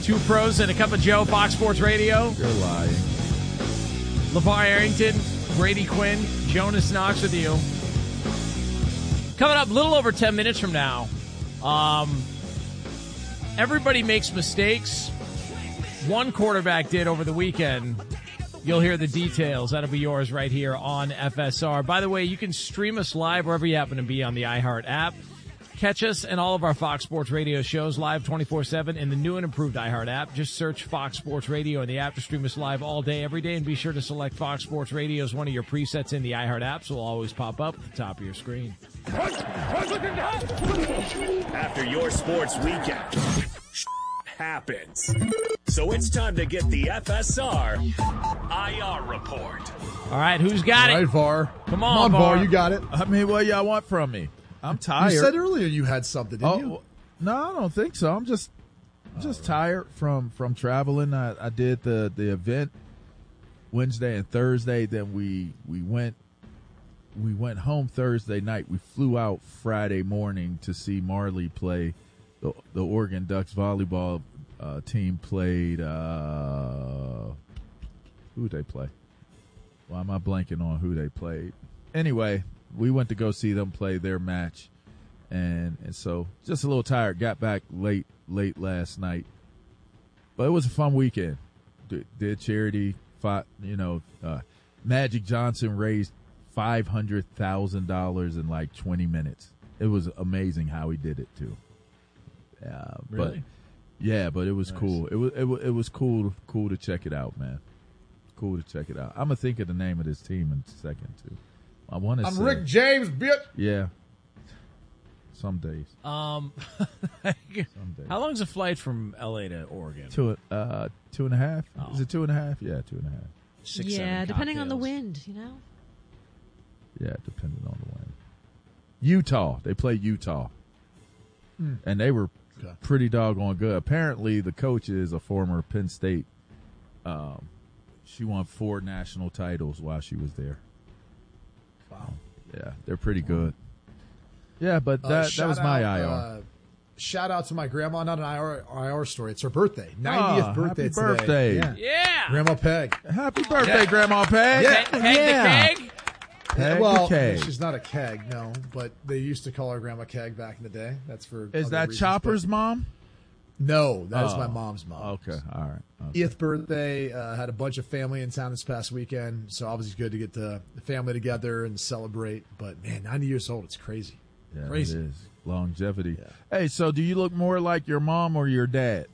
Two pros and a cup of Joe, Fox Sports Radio. You're lying. LeVar Arrington, Brady Quinn, Jonas Knox with you. Coming up a little over 10 minutes from now. Everybody makes mistakes. One quarterback did over the weekend. You'll hear the details. That'll be yours right here on FSR. By the way, you can stream us live wherever you happen to be on the iHeart app. Catch us and all of our Fox Sports Radio shows live 24/7 in the new and improved iHeart app. Just search Fox Sports Radio in the app to stream us live all day, every day. And be sure to select Fox Sports Radio as one of your presets in the iHeart app, so it'll always pop up at the top of your screen. After your sports weekend, happens. So it's time to get the FSR IR report. All right, who's got All right, it? VAR. Come on, VAR. You got it. I mean, what y'all want from me? I'm tired. You said earlier you had something, didn't you? No, I don't think so. I'm just tired from traveling. I did the event Wednesday and Thursday. Then we went home Thursday night. We flew out Friday morning to see Marley play. The Oregon Ducks volleyball team played. Who they play? Why am I blanking on who they played? Anyway, we went to go see them play their match, and so just a little tired. Got back late last night, but it was a fun weekend. Did charity. Magic Johnson raised $500,000 in like 20 minutes. It was amazing how he did it too. Really? But it was nice. Cool. It was cool to check it out, man. Cool to check it out. I'm gonna think of the name of this team in a second too. I'm Rick James, bitch. Yeah. Some days. How long's a flight from LA to Oregon? 2.5. Oh. Is it 2.5? Yeah, 2.5. 6-7 depending on the cocktails. wind, you know. Yeah, depending on the wind. Utah. They play Utah. And they were pretty doggone good. Apparently, the coach is a former Penn State. She won 4 national titles while she was there. Wow. Yeah, they're pretty good. Yeah, but that was my IR. Shout out to my grandma, not an IR story. It's her birthday. 90th birthday happy today. birthday. Yeah. Grandma Peg. Happy birthday, Grandma Peg. Yeah. Peg the keg? Peg Well, the keg. she's not a keg, no, but they used to call her Grandma Keg back in the day. That's for Is other that reasons, Chopper's but- mom? No, that is my mom's mom. Okay, all right. Okay. 80th birthday, had a bunch of family in town this past weekend, so obviously good to get the family together and celebrate. But man, 90 years old, it's crazy. Yeah, Crazy. it is. Longevity. Yeah. Hey, so do you look more like your mom or your dad?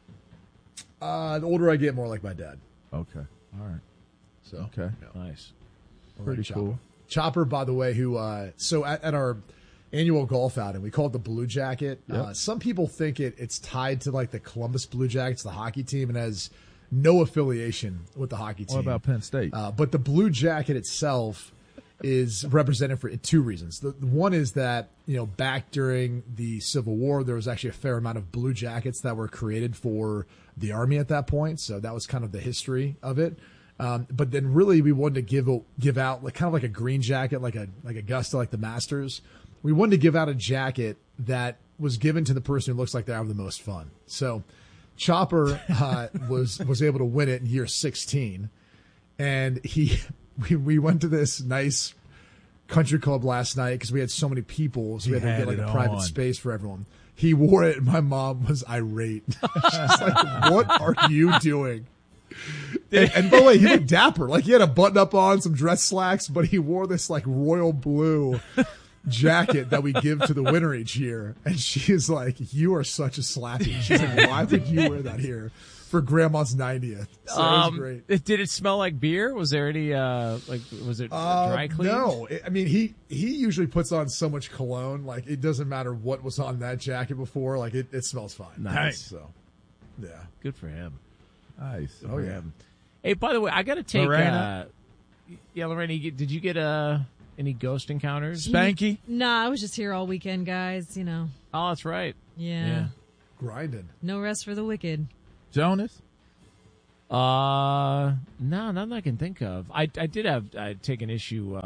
The older I get, more like my dad. Okay, all right. So Okay. Nice. Pretty Chopper. cool. Chopper, by the way, who so at our annual golf outing, we call it the Blue Jacket. Yep. Some people think it's tied to like the Columbus Blue Jackets, the hockey team, and has no affiliation with the hockey team. What about Penn State? But the Blue Jacket itself is represented for 2 reasons. The one is that, back during the Civil War, there was actually a fair amount of Blue Jackets that were created for the Army at that point. So that was kind of the history of it. But then really we wanted to give out like kind of like a green jacket, like a Augusta, like the Masters. We wanted to give out a jacket that was given to the person who looks like they're having the most fun. So Chopper was able to win it in year 16, and we went to this nice country club last night because we had so many people, so we had to get like a private space for everyone. He wore it, and my mom was irate. She's like, "What are you doing?" And by the way, he looked dapper. Like he had a button up on, some dress slacks, but he wore this like royal blue jacket that we give to the winner each year. And she's like, "You are such a slappy." She's like, "Why would you wear that here for Grandma's 90th?" So it was great. Did it smell like beer? Was there any was it dry clean? No, I mean he usually puts on so much cologne, like it doesn't matter what was on that jacket before, like it smells fine. Nice. So yeah, Good for him. Nice. oh yeah. Hey, by the way, I got to take. Lorena? Lorena, did you get any ghost encounters? Spanky? Nah, I was just here all weekend, guys. Oh, that's right. Yeah. Grinding. No rest for the wicked. Jonas? No, nothing I can think of. I did take issue with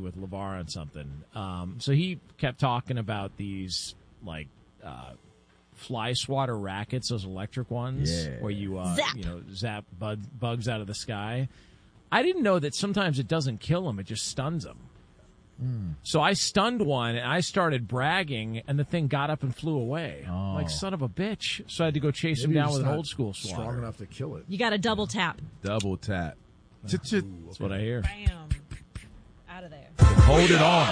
LeVar on something. So he kept talking about these fly swatter rackets, those electric ones, where you zap bugs out of the sky. I didn't know that sometimes it doesn't kill them; it just stuns them. So I stunned one, and I started bragging, and the thing got up and flew away. Like, son of a bitch. So I had to go chase him down with an old school swatter. Strong enough to kill it. You got to double tap. Double tap. That's what I hear. Bam. Out of there. Hold it on.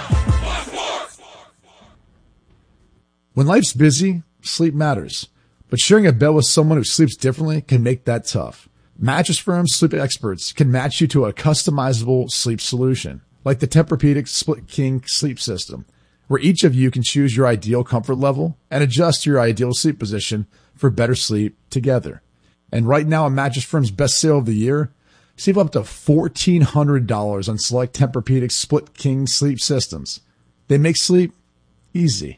When life's busy, sleep matters. But sharing a bed with someone who sleeps differently can make that tough. Mattress Firm sleep experts can match you to a customizable sleep solution, like the Tempur-Pedic Split King sleep system, where each of you can choose your ideal comfort level and adjust your ideal sleep position for better sleep together. And right now, on Mattress Firm's best sale of the year, save up to $1,400 on select Tempur-Pedic Split King sleep systems. They make sleep easy.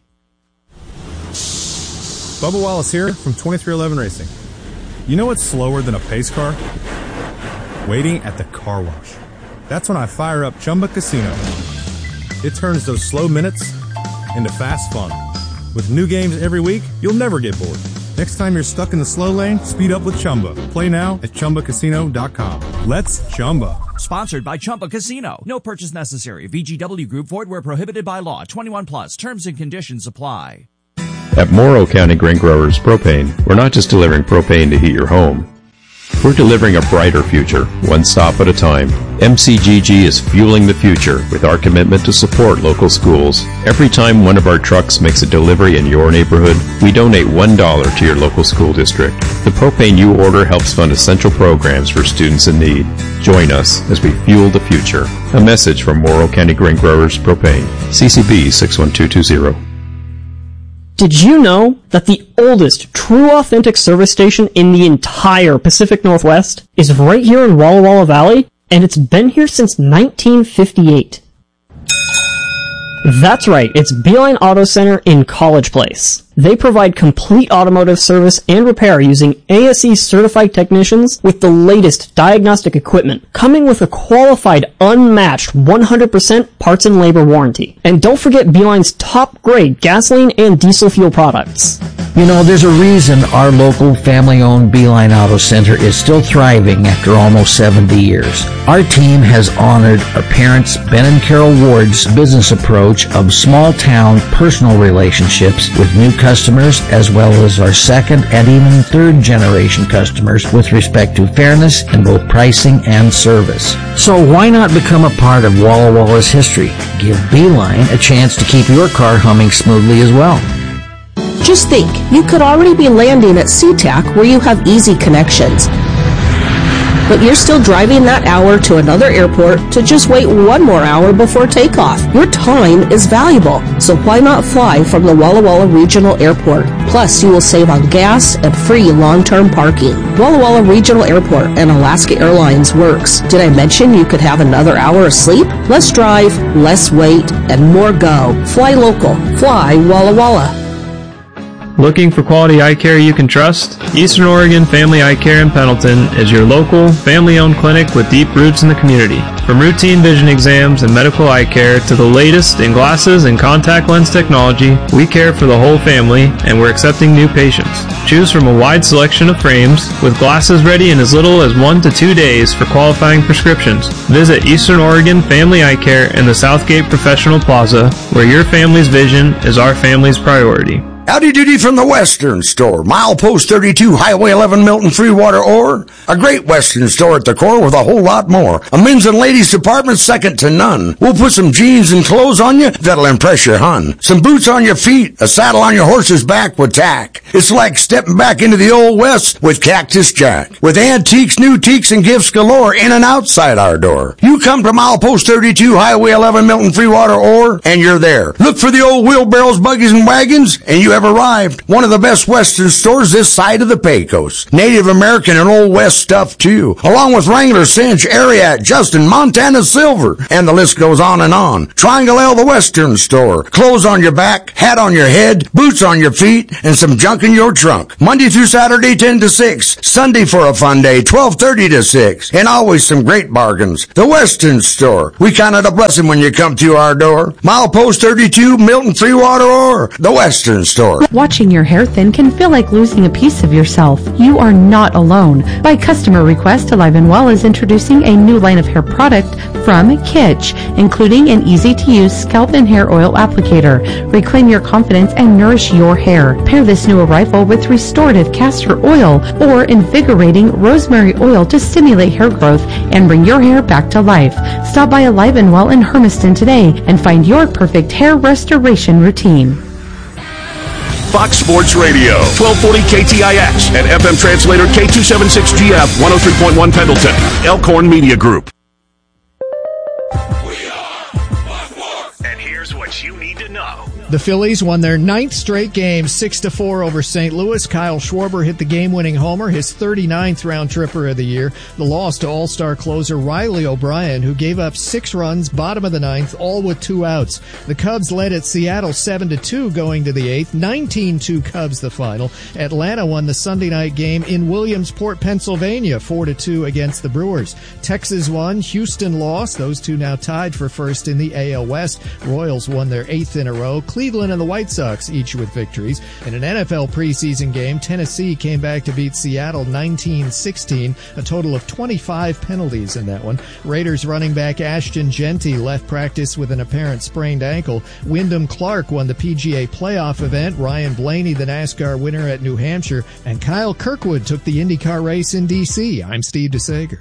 Bubba Wallace here from 2311 Racing. You know what's slower than a pace car? Waiting at the car wash. That's when I fire up Chumba Casino. It turns those slow minutes into fast fun. With new games every week, you'll never get bored. Next time you're stuck in the slow lane, speed up with Chumba. Play now at ChumbaCasino.com. Let's Chumba. Sponsored by Chumba Casino. No purchase necessary. VGW Group. Void where prohibited by law. 21 plus. Terms and conditions apply. At Morrow County Grain Growers Propane, we're not just delivering propane to heat your home. We're delivering a brighter future, one stop at a time. MCGG is fueling the future with our commitment to support local schools. Every time one of our trucks makes a delivery in your neighborhood, we donate $1 to your local school district. The propane you order helps fund essential programs for students in need. Join us as we fuel the future. A message from Morrow County Grain Growers Propane. CCB 61220. Did you know that the oldest true authentic service station in the entire Pacific Northwest is right here in Walla Walla Valley? And it's been here since 1958. That's right, it's Beeline Auto Center in College Place. They provide complete automotive service and repair using ASE certified technicians with the latest diagnostic equipment, coming with a qualified, unmatched 100% parts and labor warranty. And don't forget Beeline's top grade gasoline and diesel fuel products. You know, there's a reason our local family-owned Beeline Auto Center is still thriving after almost 70 years. Our team has honored our parents, Ben and Carol Ward's business approach of small-town personal relationships with new customers, as well as our second and even third generation customers with respect to fairness in both pricing and service. So why not become a part of Walla Walla's history? Give Beeline a chance to keep your car humming smoothly as well. Just think, you could already be landing at SeaTac where you have easy connections. But you're still driving that hour to another airport to just wait one more hour before takeoff. Your time is valuable, so why not fly from the Walla Walla Regional Airport? Plus, you will save on gas and free long-term parking. Walla Walla Regional Airport and Alaska Airlines works. Did I mention you could have another hour of sleep? Less drive, less wait, and more go. Fly local. Fly Walla Walla. Looking for quality eye care you can trust? Eastern Oregon Family Eye Care in Pendleton is your local, family-owned clinic with deep roots in the community. From routine vision exams and medical eye care to the latest in glasses and contact lens technology, we care for the whole family and we're accepting new patients. Choose from a wide selection of frames with glasses ready in as little as 1 to 2 days for qualifying prescriptions. Visit Eastern Oregon Family Eye Care in the Southgate Professional Plaza, where your family's vision is our family's priority. Howdy doody from the Western Store. Milepost 32, Highway 11, Milton, Freewater, Ore. A great Western store at the core with a whole lot more. A men's and ladies department second to none. We'll put some jeans and clothes on you that'll impress your hun. Some boots on your feet, a saddle on your horse's back with tack. It's like stepping back into the old West with Cactus Jack. With antiques, new teaks, and gifts galore in and outside our door. You come to Milepost 32, Highway 11, Milton, Freewater, Ore, and you're there. Look for the old wheelbarrows, buggies, and wagons, and you have arrived. One of the best Western stores this side of the Pecos. Native American and Old West stuff too, along with Wrangler, Cinch, Ariat, Justin, Montana Silver, and the list goes on and on. Triangle L, the Western Store. Clothes on your back, hat on your head, boots on your feet, and some junk in your trunk. Monday through Saturday, 10 to 6. Sunday for a fun day, 12:30 to 6. And always some great bargains. The Western Store. We count it a blessing when you come to our door. Milepost 32, Milton, Freewater, or the Western Store. Store. Watching your hair thin can feel like losing a piece of yourself. You are not alone. By customer request, Alive and Well is introducing a new line of hair product from Kitsch, including an easy-to-use scalp and hair oil applicator. Reclaim your confidence and nourish your hair. Pair this new arrival with restorative castor oil or invigorating rosemary oil to stimulate hair growth and bring your hair back to life. Stop by Alive and Well in Hermiston today and find your perfect hair restoration routine. Fox Sports Radio, 1240 KTIX and FM translator K276GF 103.1 Pendleton, Elkhorn Media Group. And here's what you need to know. The Phillies won their 9th straight game, 6-4 over St. Louis. Kyle Schwarber hit the game-winning homer, his 39th round tripper of the year. The loss to all-star closer Riley O'Brien, who gave up 6 runs, bottom of the 9th, all with 2 outs. The Cubs led at Seattle 7-2 going to the 8th, 19-2 Cubs the final. Atlanta won the Sunday night game in Williamsport, Pennsylvania, 4-2 against the Brewers. Texas won, Houston lost. Those two now tied for first in the AL West. Royals won their 8th in a row. Cleveland and the White Sox each with victories. In an NFL preseason game, Tennessee came back to beat Seattle 19-16, a total of 25 penalties in that one. Raiders running back Ashton Genty left practice with an apparent sprained ankle. Wyndham Clark won the PGA playoff event. Ryan Blaney, the NASCAR winner at New Hampshire. And Kyle Kirkwood took the IndyCar race in D.C. I'm Steve DeSager.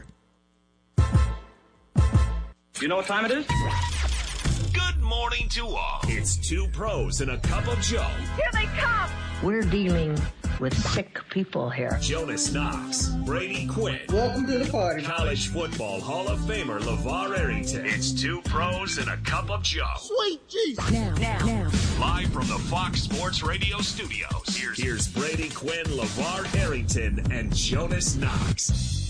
You know what time it is? Good morning to all. It's 2 pros and a cup of Joe. Here they come. We're dealing with sick people here. Jonas Knox, Brady Quinn. Welcome to the party. College football Hall of Famer LeVar Arrington. It's 2 pros and a cup of Joe. Sweet Jesus. Now. Live from the Fox Sports Radio studios. Here's Brady Quinn, LeVar Arrington, and Jonas Knox.